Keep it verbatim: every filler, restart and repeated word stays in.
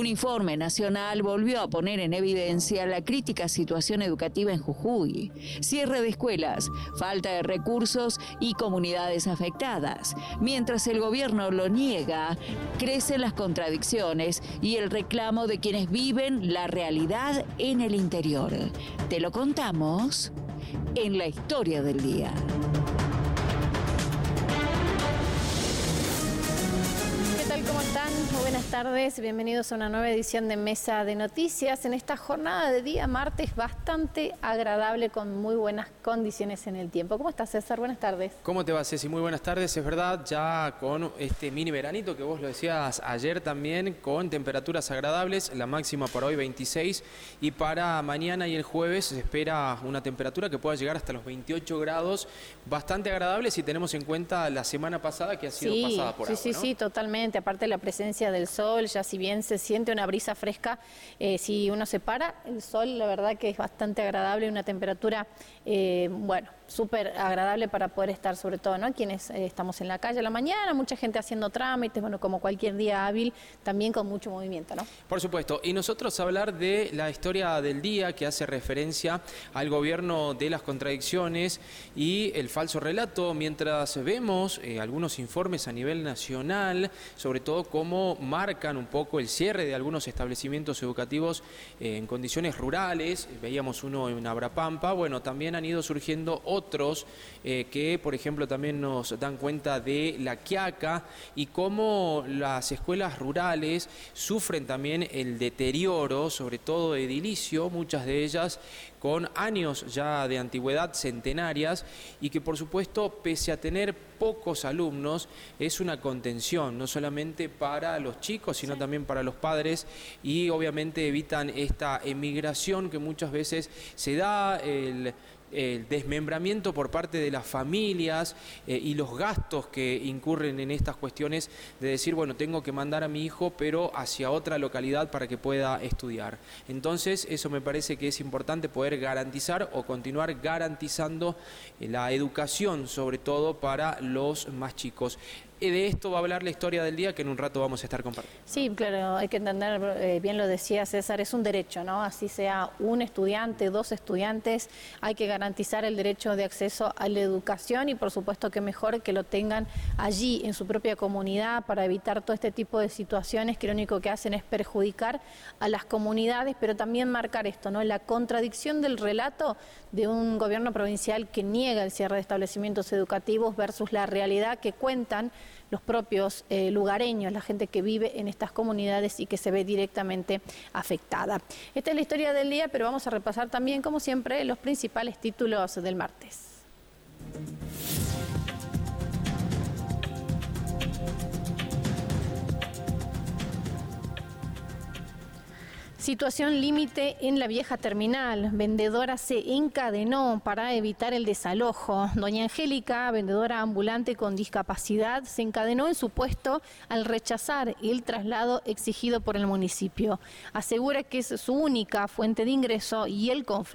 Un informe nacional volvió a poner en evidencia la crítica situación educativa en Jujuy. Cierre de escuelas, falta de recursos y comunidades afectadas. Mientras el gobierno lo niega, crecen las contradicciones y el reclamo de quienes viven la realidad en el interior. Te lo contamos en la historia del día. ¿Qué tal? ¿Cómo están? Muy buenas tardes, bienvenidos a una nueva edición de Mesa de Noticias en esta jornada de día martes bastante agradable con muy buenas condiciones en el tiempo. ¿Cómo estás, César? Buenas tardes. ¿Cómo te va, Ceci? Muy buenas tardes, es verdad, ya con este mini veranito que vos lo decías ayer también, con temperaturas agradables, la máxima para hoy veintiséis y para mañana y el jueves se espera una temperatura que pueda llegar hasta los veintiocho grados, bastante agradable si tenemos en cuenta la semana pasada que ha sido sí, pasada por sí, agua, sí, ¿no? sí, totalmente. Aparte de la presencia del sol, ya si bien se siente una brisa fresca, eh, si uno se para, el sol la verdad que es bastante agradable, una temperatura, eh, bueno, súper agradable para poder estar, sobre todo, ¿no? Quienes eh, estamos en la calle a la mañana, mucha gente haciendo trámites, bueno, como cualquier día hábil, también con mucho movimiento, ¿no? Por supuesto, y nosotros hablar de la historia del día que hace referencia al gobierno de las contradicciones y el falso relato, mientras vemos eh, algunos informes a nivel nacional, sobre todo cómo marcan un poco el cierre de algunos establecimientos educativos eh, en condiciones rurales, veíamos uno en Abrapampa, bueno, también han ido surgiendo otros eh, que, por ejemplo, también nos dan cuenta de La Quiaca y cómo las escuelas rurales sufren también el deterioro, sobre todo edilicio, muchas de ellas con años ya de antigüedad, centenarias, y que por supuesto, pese a tener pocos alumnos, es una contención, no solamente para los chicos, sino sí. también para los padres, y obviamente evitan esta emigración que muchas veces se da, el... el desmembramiento por parte de las familias eh, y los gastos que incurren en estas cuestiones de decir, bueno, tengo que mandar a mi hijo pero hacia otra localidad para que pueda estudiar. Entonces eso me parece que es importante poder garantizar o continuar garantizando eh, la educación, sobre todo para los más chicos. De esto va a hablar la historia del día que en un rato vamos a estar compartiendo. Sí, claro, hay que entender, eh, bien lo decía César, es un derecho, ¿no? Así sea un estudiante, dos estudiantes, hay que garantizar el derecho de acceso a la educación y por supuesto que mejor que lo tengan allí en su propia comunidad para evitar todo este tipo de situaciones que lo único que hacen es perjudicar a las comunidades, pero también marcar esto, ¿no? La contradicción del relato de un gobierno provincial que niega el cierre de establecimientos educativos versus la realidad que cuentan los propios eh, lugareños, la gente que vive en estas comunidades y que se ve directamente afectada. Esta es la historia del día, pero vamos a repasar también, como siempre, los principales títulos del martes. Situación límite en la vieja terminal. Vendedora se encadenó para evitar el desalojo. Doña Angélica, vendedora ambulante con discapacidad, se encadenó en su puesto al rechazar el traslado exigido por el municipio. Asegura que es su única fuente de ingreso y el conflicto